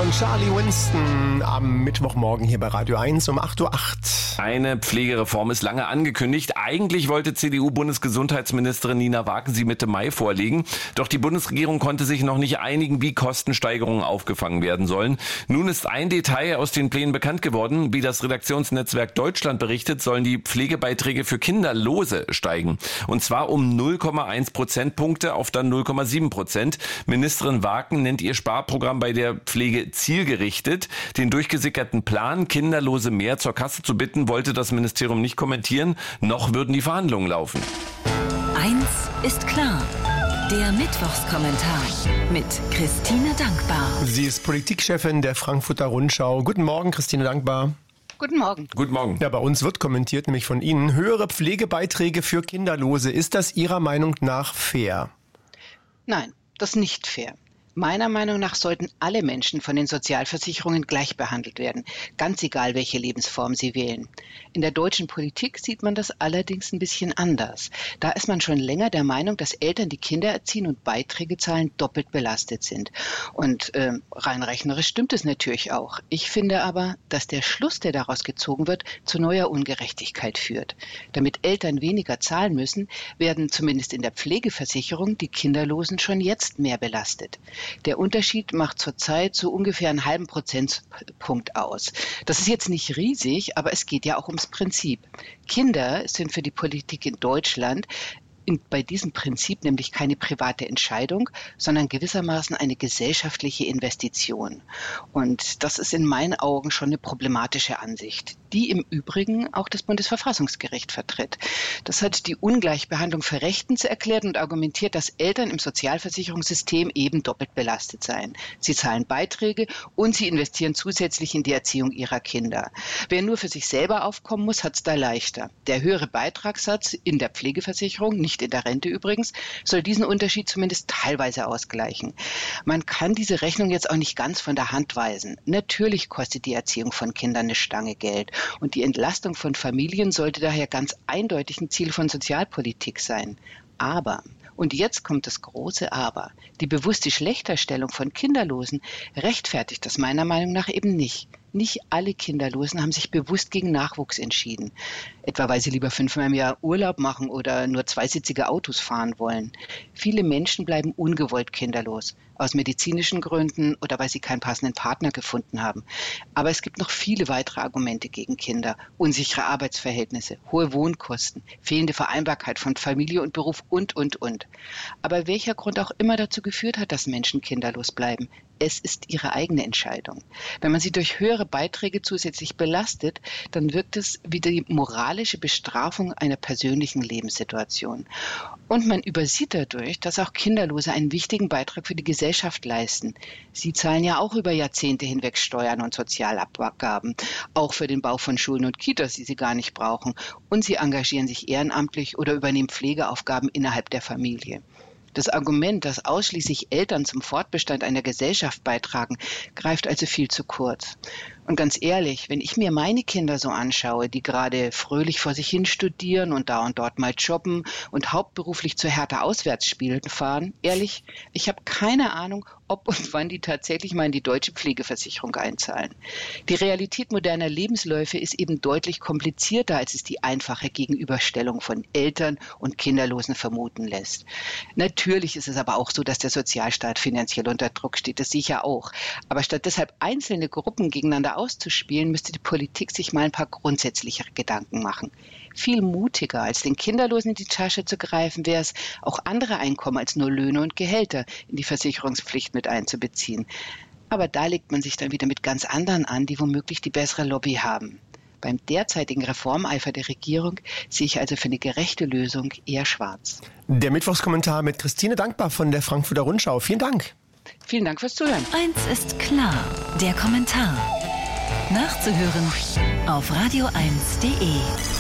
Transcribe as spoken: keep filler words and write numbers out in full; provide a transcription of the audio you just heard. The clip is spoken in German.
von Charlie Winston am Mittwochmorgen hier bei Radio eins um acht Uhr acht. Eine Pflegereform ist lange angekündigt. Eigentlich wollte C D U-Bundesgesundheitsministerin Nina Wagen sie Mitte Mai vorlegen. Doch die Bundesregierung konnte sich noch nicht einigen, wie Kostensteigerungen aufgefangen werden sollen. Nun ist ein Detail aus den Plänen bekannt geworden. Wie das Redaktionsnetzwerk Deutschland berichtet, sollen die Pflegebeiträge für Kinderlose steigen. Und zwar um null Komma eins Prozentpunkte auf dann null Komma sieben Prozent. Ministerin Wagen nennt ihr Sparprogramm bei der Pflege zielgerichtet. Den durchgesickerten Plan, Kinderlose mehr zur Kasse zu bitten, wollte das Ministerium nicht kommentieren. Noch würden die Verhandlungen laufen. Eins ist klar. Der Mittwochskommentar mit Christine Dankbar. Sie ist Politikchefin der Frankfurter Rundschau. Guten Morgen, Christine Dankbar. Guten Morgen. Guten Morgen. Ja, bei uns wird kommentiert, nämlich von Ihnen. Höhere Pflegebeiträge für Kinderlose. Ist das Ihrer Meinung nach fair? Nein, das ist nicht fair. Meiner Meinung nach sollten alle Menschen von den Sozialversicherungen gleich behandelt werden, ganz egal, welche Lebensform sie wählen. In der deutschen Politik sieht man das allerdings ein bisschen anders. Da ist man schon länger der Meinung, dass Eltern, die Kinder erziehen und Beiträge zahlen, doppelt belastet sind. Und äh, rein rechnerisch stimmt es natürlich auch. Ich finde aber, dass der Schluss, der daraus gezogen wird, zu neuer Ungerechtigkeit führt. Damit Eltern weniger zahlen müssen, werden zumindest in der Pflegeversicherung die Kinderlosen schon jetzt mehr belastet. Der Unterschied macht zurzeit so ungefähr einen halben Prozentpunkt aus. Das ist jetzt nicht riesig, aber es geht ja auch ums Prinzip. Kinder sind für die Politik in Deutschland bei diesem Prinzip nämlich keine private Entscheidung, sondern gewissermaßen eine gesellschaftliche Investition. Und das ist in meinen Augen schon eine problematische Ansicht, die im Übrigen auch das Bundesverfassungsgericht vertritt. Das hat die Ungleichbehandlung für rechtens erklärt und argumentiert, dass Eltern im Sozialversicherungssystem eben doppelt belastet seien. Sie zahlen Beiträge und sie investieren zusätzlich in die Erziehung ihrer Kinder. Wer nur für sich selber aufkommen muss, hat es da leichter. Der höhere Beitragssatz in der Pflegeversicherung, nicht in der Rente übrigens, soll diesen Unterschied zumindest teilweise ausgleichen. Man kann diese Rechnung jetzt auch nicht ganz von der Hand weisen. Natürlich kostet die Erziehung von Kindern eine Stange Geld und die Entlastung von Familien sollte daher ganz eindeutig ein Ziel von Sozialpolitik sein. Aber, und jetzt kommt das große Aber, die bewusste Schlechterstellung von Kinderlosen rechtfertigt das meiner Meinung nach eben nicht. Nicht alle Kinderlosen haben sich bewusst gegen Nachwuchs entschieden. Etwa weil sie lieber fünfmal im Jahr Urlaub machen oder nur zweisitzige Autos fahren wollen. Viele Menschen bleiben ungewollt kinderlos. Aus medizinischen Gründen oder weil sie keinen passenden Partner gefunden haben. Aber es gibt noch viele weitere Argumente gegen Kinder. Unsichere Arbeitsverhältnisse, hohe Wohnkosten, fehlende Vereinbarkeit von Familie und Beruf und, und, und. Aber welcher Grund auch immer dazu geführt hat, dass Menschen kinderlos bleiben, es ist ihre eigene Entscheidung. Wenn man sie durch höhere Beiträge zusätzlich belastet, dann wirkt es wie die moralische Bestrafung einer persönlichen Lebenssituation. Und man übersieht dadurch, dass auch Kinderlose einen wichtigen Beitrag für die Gesellschaft leisten. Sie zahlen ja auch über Jahrzehnte hinweg Steuern und Sozialabgaben, auch für den Bau von Schulen und Kitas, die sie gar nicht brauchen. Und sie engagieren sich ehrenamtlich oder übernehmen Pflegeaufgaben innerhalb der Familie. Das Argument, dass ausschließlich Eltern zum Fortbestand einer Gesellschaft beitragen, greift also viel zu kurz. Und ganz ehrlich, wenn ich mir meine Kinder so anschaue, die gerade fröhlich vor sich hin studieren und da und dort mal jobben und hauptberuflich zu Hertha Auswärtsspielen fahren, ehrlich, ich habe keine Ahnung, ob und wann die tatsächlich mal in die deutsche Pflegeversicherung einzahlen. Die Realität moderner Lebensläufe ist eben deutlich komplizierter, als es die einfache Gegenüberstellung von Eltern und Kinderlosen vermuten lässt. Natürlich ist es aber auch so, dass der Sozialstaat finanziell unter Druck steht, das sicher auch. Aber statt deshalb einzelne Gruppen gegeneinander auszuspielen, müsste die Politik sich mal ein paar grundsätzlichere Gedanken machen. Viel mutiger, als den Kinderlosen in die Tasche zu greifen, wäre es, auch andere Einkommen als nur Löhne und Gehälter in die Versicherungspflicht mit einzubeziehen. Aber da legt man sich dann wieder mit ganz anderen an, die womöglich die bessere Lobby haben. Beim derzeitigen Reformeifer der Regierung sehe ich also für eine gerechte Lösung eher schwarz. Der Mittwochskommentar mit Christine Dankbar von der Frankfurter Rundschau. Vielen Dank. Vielen Dank fürs Zuhören. Eins ist klar, der Kommentar. Nachzuhören auf radio eins punkt de.